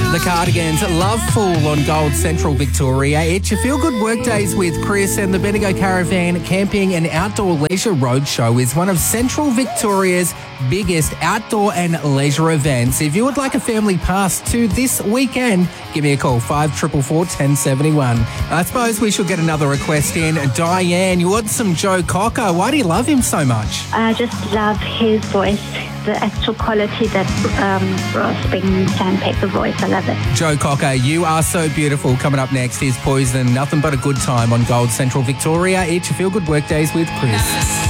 The Cardigans, Loveful on Gold Central Victoria. It's your Feel Good Workdays with Chris, and the Bendigo Caravan Camping and Outdoor Leisure Roadshow is one of Central Victoria's biggest outdoor and leisure events. If you would like a family pass to this weekend, give me a call, 5444 1071. I suppose we should get another request in. Diane, you want some Joe Cocker. Why do you love him so much? I just love his voice, the actual quality that Ross brings, sandpaper voice. I love it. Joe Cocker, You Are So Beautiful. Coming up next is Poison. Nothing but a good time on Gold Central Victoria. It's your Feel Good Workdays with Chris.